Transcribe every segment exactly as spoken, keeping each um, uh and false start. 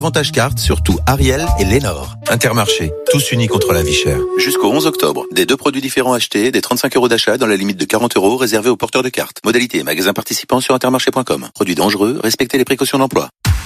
Avantage carte sur tout Ariel et Lénore. Intermarché, tous unis contre la vie chère. Jusqu'au onze octobre, des deux produits différents achetés, des trente-cinq euros d'achat dans la limite de quarante euros réservés aux porteurs de cartes. Modalité et magasins participants sur intermarché point com. Produits dangereux, respectez les précautions d'emploi.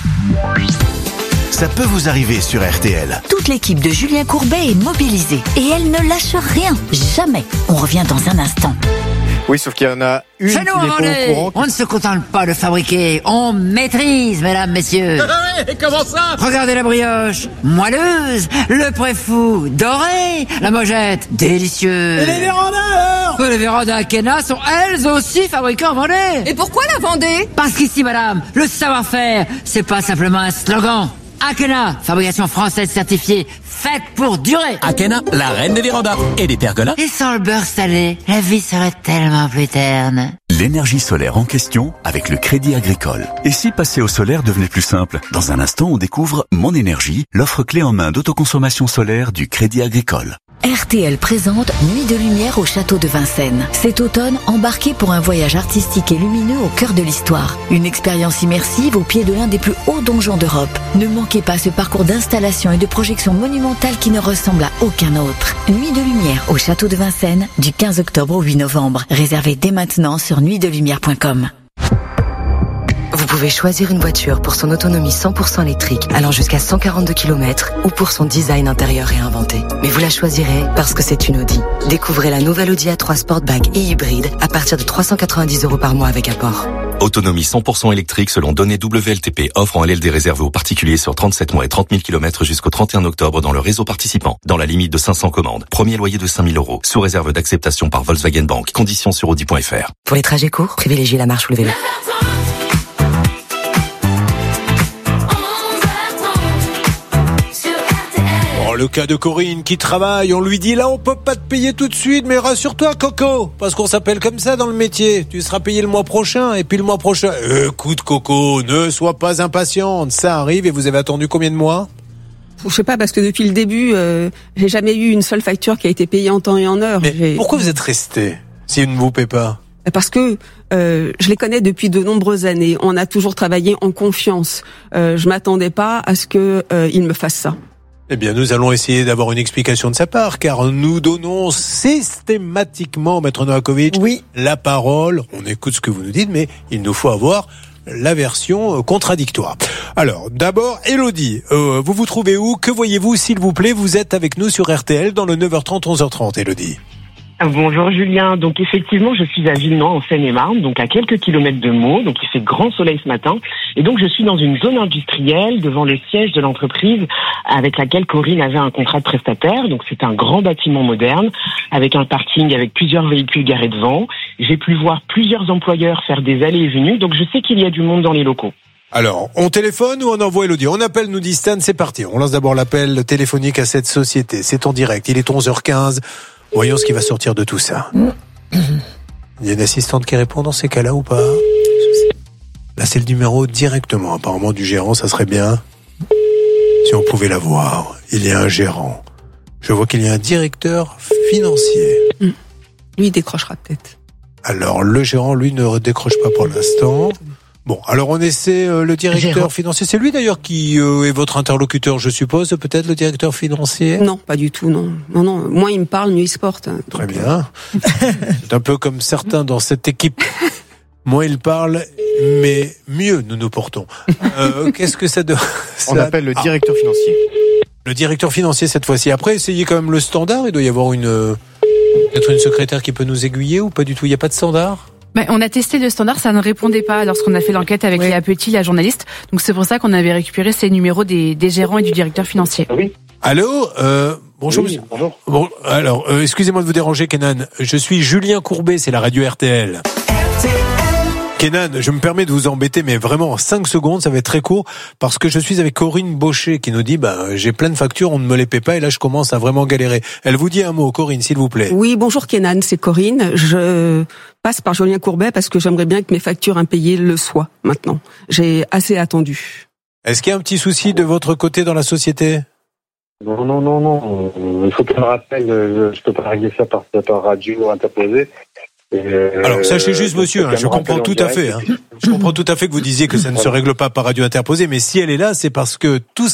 Ça peut vous arriver sur R T L. Toute l'équipe de Julien Courbet est mobilisée et elle ne lâche rien. Jamais. On revient dans un instant. Oui, sauf qu'il y en a une qui n'est pas au courant. On ne se contente pas de fabriquer, on maîtrise, mesdames, messieurs. Et comment ça? Regardez la brioche, moelleuse, le préfou, doré, la mojette, délicieuse. Et les vérandas alors? Les vérandas Akena sont elles aussi fabriquées en Vendée. Et pourquoi la Vendée? Parce qu'ici, madame, le savoir-faire, c'est pas simplement un slogan. Akena, fabrication française certifiée, faite pour durer. Akena, la reine des vérandas et des pergolas. Et sans le beurre salé, la vie serait tellement plus terne. L'énergie solaire en question avec le Crédit Agricole. Et si passer au solaire devenait plus simple? Dans un instant, on découvre Mon Énergie, l'offre clé en main d'autoconsommation solaire du Crédit Agricole. R T L présente Nuit de lumière au château de Vincennes. Cet automne, embarquez pour un voyage artistique et lumineux au cœur de l'histoire. Une expérience immersive au pied de l'un des plus hauts donjons d'Europe. Ne manquez pas ce parcours d'installation et de projection monumentale qui ne ressemble à aucun autre. Nuit de lumière au château de Vincennes du quinze octobre au huit novembre. Réservez dès maintenant sur nuit de lumière point com. Vous pouvez choisir une voiture pour son autonomie cent pour cent électrique allant jusqu'à cent quarante-deux kilomètres ou pour son design intérieur réinventé. Mais vous la choisirez parce que c'est une Audi. Découvrez la nouvelle Audi A trois Sportback et hybride à partir de trois cent quatre-vingt-dix euros par mois avec apport. Autonomie cent pour cent électrique selon données W L T P, offre en L L D réservée aux particuliers sur trente-sept mois et trente mille kilomètres jusqu'au trente et un octobre dans le réseau participant, dans la limite de cinq cents commandes. Premier loyer de cinq mille euros, sous réserve d'acceptation par Volkswagen Bank. Conditions sur audi point f r. Pour les trajets courts, privilégiez la marche ou le vélo. Le cas de Corinne qui travaille, on lui dit là on peut pas te payer tout de suite, mais rassure-toi Coco, parce qu'on s'appelle comme ça dans le métier, tu seras payé le mois prochain, et puis le mois prochain, écoute Coco, ne sois pas impatiente, ça arrive. Et vous avez attendu combien de mois? Je sais pas, parce que depuis le début, euh, j'ai jamais eu une seule facture qui a été payée en temps et en heure. Mais j'ai... pourquoi vous êtes resté si vous ne vous paie pas? Parce que euh, je les connais depuis de nombreuses années, on a toujours travaillé en confiance, euh, je m'attendais pas à ce que euh, ils me fassent ça. Eh bien, nous allons essayer d'avoir une explication de sa part, car nous donnons systématiquement, Maître Novakovic, oui, la parole. On écoute ce que vous nous dites, mais il nous faut avoir la version contradictoire. Alors, d'abord, Élodie, euh, vous vous trouvez où? Que voyez-vous, s'il vous plaît? Vous êtes avec nous sur R T L dans le neuf heures trente, onze heures trente, Élodie. Bonjour Julien, donc effectivement je suis à Villenoy en Seine-et-Marne, donc à quelques kilomètres de Meaux, donc il fait grand soleil ce matin, et donc je suis dans une zone industrielle devant le siège de l'entreprise avec laquelle Corinne avait un contrat de prestataire, donc c'est un grand bâtiment moderne avec un parking avec plusieurs véhicules garés devant. J'ai pu voir plusieurs employeurs faire des allées et venues, donc je sais qu'il y a du monde dans les locaux. Alors, on téléphone ou on envoie Élodie? On appelle, nous dit Stan, c'est parti. On lance d'abord l'appel téléphonique à cette société, c'est en direct, il est onze heures quinze. Voyons ce qui va sortir de tout ça. Il y a une assistante qui répond dans ces cas-là ou pas? Là, c'est le numéro directement. Apparemment, du gérant, ça serait bien. Si on pouvait l'avoir. Il y a un gérant. Je vois qu'il y a un directeur financier. Mmh. Lui, il décrochera peut-être. Alors, le gérant, lui, ne décroche pas pour l'instant. Bon, alors on essaie euh, le directeur Gérard. financier. C'est lui d'ailleurs qui euh, est votre interlocuteur, je suppose, peut-être le directeur financier? Non, pas du tout, non. Non, non. Moins il me parle, mieux il se porte. Donc... Très bien. C'est un peu comme certains dans cette équipe. Moins il parle, mais mieux nous nous portons. Euh, qu'est-ce que ça doit... On ça... appelle le directeur ah. financier. Le directeur financier cette fois-ci. Après, essayez quand même le standard. Il doit y avoir une... peut-être une secrétaire qui peut nous aiguiller ou pas du tout? Il n'y a pas de standard? Mais on a testé le standard, ça ne répondait pas lorsqu'on a fait l'enquête avec oui. Léa Petit, la journaliste. Donc c'est pour ça qu'on avait récupéré ces numéros des, des gérants et du directeur financier. Oui. Allô, euh, bonjour. Oui, bonjour. Bon, alors, euh, excusez-moi de vous déranger, Kenan. Je suis Julien Courbet, c'est la radio R T L. R T L. Kenan, je me permets de vous embêter, mais vraiment en cinq secondes, ça va être très court, parce que je suis avec Corinne Baucher qui nous dit, bah, j'ai plein de factures, on ne me les paie pas, et là je commence à vraiment galérer. Elle vous dit un mot, Corinne, s'il vous plaît. Oui, bonjour Kenan, c'est Corinne. Je passe par Julien Courbet parce que j'aimerais bien que mes factures impayées le soient maintenant. J'ai assez attendu. Est-ce qu'il y a un petit souci de votre côté dans la société? Non, non, non, non. Il faut qu'elle me rappelle, je peux pas régler ça par, par radio interposée. Euh, Alors, sachez juste, monsieur, hein, je comprends tout à fait. Hein. Je comprends tout à fait que vous disiez que ça ne se règle pas par radio interposée, mais si elle est là, c'est parce que tout